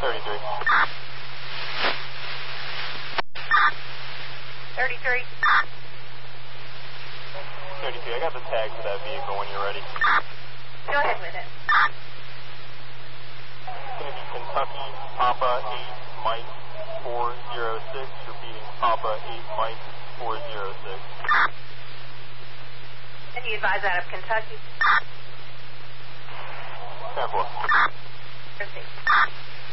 33. 33. 33, I got the tag for that vehicle when you're ready. Go ahead with it. It's going to be Kentucky Papa 8 Mike 406. Repeating, Papa 8 Mike 406. And you advise out of Kentucky? 10-4. Proceed.